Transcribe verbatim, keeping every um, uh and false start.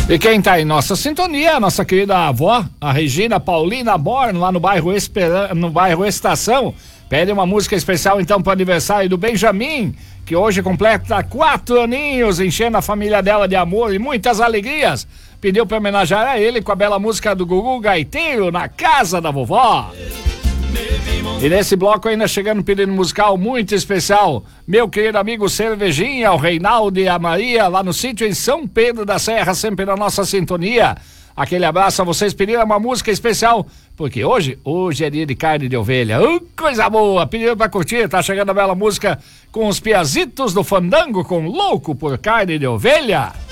E quem tá em nossa sintonia é a nossa querida avó, a Regina Paulina Born, lá no bairro Esperan... no bairro Estação. Pede uma música especial então pro aniversário do Benjamin, que hoje completa quatro aninhos, enchendo a família dela de amor e muitas alegrias. Pediu pra homenagear a ele com a bela música do Gugu Gaiteiro, Na Casa da Vovó. E nesse bloco ainda chegando um pedido musical muito especial, meu querido amigo Cervejinha, o Reinaldo e a Maria, lá no sítio em São Pedro da Serra, sempre na nossa sintonia. Aquele abraço a vocês, pediram uma música especial, porque hoje, hoje é dia de carne de ovelha. Uh, coisa boa, pediram pra curtir, tá chegando a bela música com os piazitos do Fandango, com Louco por Carne de Ovelha.